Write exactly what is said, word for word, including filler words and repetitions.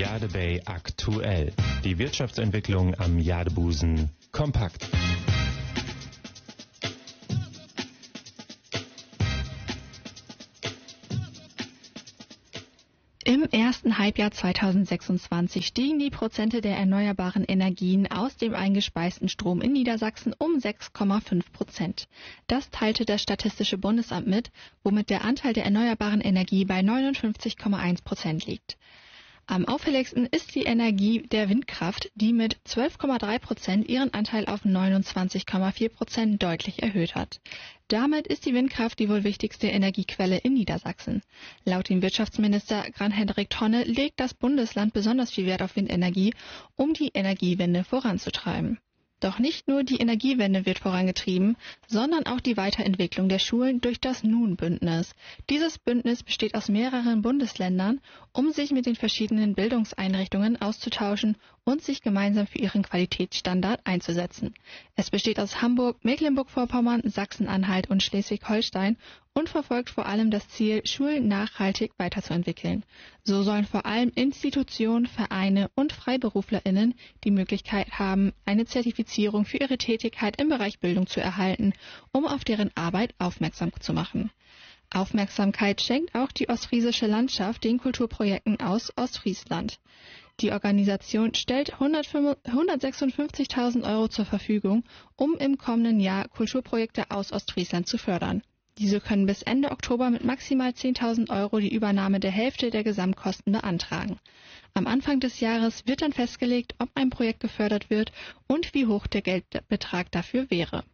Jade Bay aktuell. Die Wirtschaftsentwicklung am Jadebusen kompakt. Im ersten Halbjahr zweitausendsechsundzwanzig stiegen die Prozente der erneuerbaren Energien aus dem eingespeisten Strom in Niedersachsen um sechs Komma fünf Prozent. Das teilte das Statistische Bundesamt mit, womit der Anteil der erneuerbaren Energie bei neunundfünfzig Komma eins Prozent liegt. Am auffälligsten ist die Energie der Windkraft, die mit zwölf Komma drei Prozent ihren Anteil auf neunundzwanzig Komma vier Prozent deutlich erhöht hat. Damit ist die Windkraft die wohl wichtigste Energiequelle in Niedersachsen. Laut dem Wirtschaftsminister Gran-Hendrik Tonne legt das Bundesland besonders viel Wert auf Windenergie, um die Energiewende voranzutreiben. Doch nicht nur die Energiewende wird vorangetrieben, sondern auch die Weiterentwicklung der Schulen durch das N U N-Bündnis. Dieses Bündnis besteht aus mehreren Bundesländern, um sich mit den verschiedenen Bildungseinrichtungen auszutauschen und sich gemeinsam für ihren Qualitätsstandard einzusetzen. Es besteht aus Hamburg, Mecklenburg-Vorpommern, Sachsen-Anhalt und Schleswig-Holstein und verfolgt vor allem das Ziel, Schulen nachhaltig weiterzuentwickeln. So sollen vor allem Institutionen, Vereine und FreiberuflerInnen die Möglichkeit haben, eine Zertifizierung für ihre Tätigkeit im Bereich Bildung zu erhalten, um auf deren Arbeit aufmerksam zu machen. Aufmerksamkeit schenkt auch die Ostfriesische Landschaft den Kulturprojekten aus Ostfriesland. Die Organisation stellt hundertsechsundfünfzigtausend Euro zur Verfügung, um im kommenden Jahr Kulturprojekte aus Ostfriesland zu fördern. Diese können bis Ende Oktober mit maximal zehntausend Euro die Übernahme der Hälfte der Gesamtkosten beantragen. Am Anfang des Jahres wird dann festgelegt, ob ein Projekt gefördert wird und wie hoch der Geldbetrag dafür wäre.